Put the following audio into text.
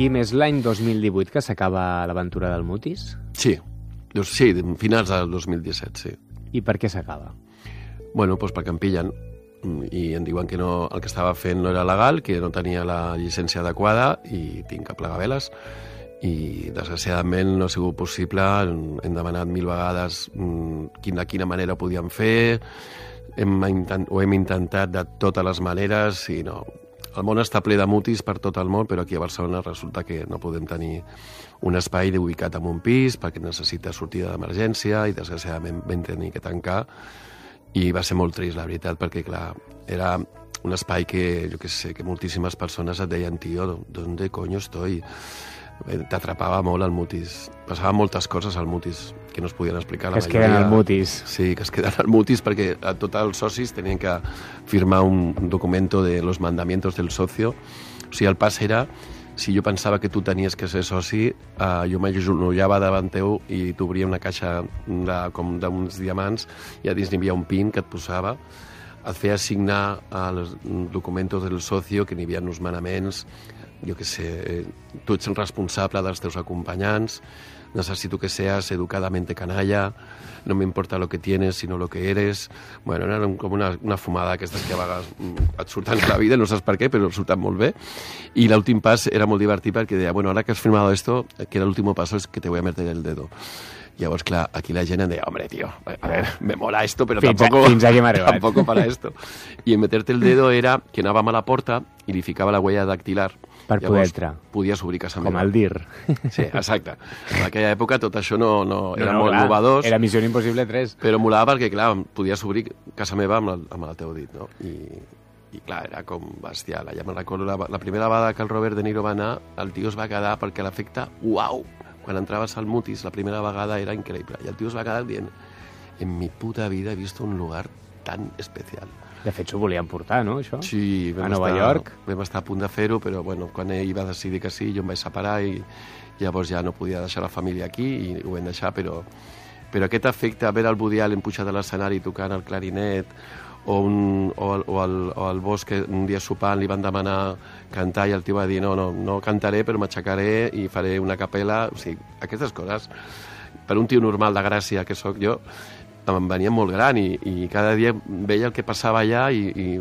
Quim, és l'any 2018 que s'acaba l'aventura del Mutis? Sí, finals del 2017, sí. I per què s'acaba? Bueno, doncs perquè em pillen i em diuen que no, el que estava fent no era legal, que no tenia la llicència adequada i tinc que plegar veles. I desgraciadament no ha sigut possible, hem demanat 1000 vegades de quina manera ho podíem fer, ho hem intentat de totes les maneres i no. El món està ple de mutis per tot el món, però aquí a Barcelona resulta que no podem tenir un espai ubicat en un pis perquè necessita sortida d'emergència i desgraciadament vam tenir que tancar i va ser molt trist, la veritat, perquè clar, era un espai que, jo què sé, que moltíssimes persones et deien, tio, ¿dónde coño estoy? T'atrapava molt el Mutis. Passaven moltes coses al Mutis que no es podien explicar. Que es queden al Mutis. Sí, que es queden al Mutis perquè tots els socis tenien que firmar un documento de los mandamientos del socio. O sigui, el pas era, si jo pensava que tu tenies que ser soci, jo m'agenollava davant teu i t'obria una caixa com d'uns diamants i a dins n'hi havia un pin que et posava, et feia signar els documentos del socio, que n'hi havia uns manaments, jo què sé, tu ets el responsable dels teus acompanyants, necesito que seas educadamente canalla, no me importa lo que tienes, sino lo que eres. Bueno, era com una fumada d'aquestes que a vegades et surten a la vida, no saps per què, però surten molt bé. I l'últim pas era molt divertit perquè deia, bueno, ahora que has firmado esto, que el último paso es que te voy a meter el dedo. Llavors, clar, aquí la gent em deia, hombre, tío, a ver, me mola esto, pero tampoco para esto. I en meterte el dedo era que anàvem a la porta i li ficava la huella dactilar. Per poder entrar. Podies obrir casa meva. Com el DIR. Sí, exacte. En aquella època tot això no era molt innovador. Era Missió Impossible 3. Però molava perquè, clar, podies obrir casa meva amb el teu dit, no? I clar, era com bestial. Ja me'n recordo la primera vegada que el Robert De Niro va anar, el tio es va quedar perquè l'efecte, uau! Quan entraves al Mutis la primera vegada era increïble. I el tio es va quedar dient, en mi puta vida he visto un lugar tan especial. De fet, s'ho volien portar, no, això? Sí, a Nova York. Vam estar a punt de fer-ho, però bueno, quan ell va decidir que sí, jo em vaig separar i llavors ja no podia deixar la família aquí i ho vam deixar, però aquest efecte, veure el Woody Allen pujat a l'escenari tocant el clarinet o el Bosch que un dia sopant li van demanar cantar i el tio va dir no cantaré però m'aixecaré i faré una capella, o sigui, aquestes coses per un tio normal de Gràcia que sóc jo em venia molt gran i cada dia veia el que passava allà i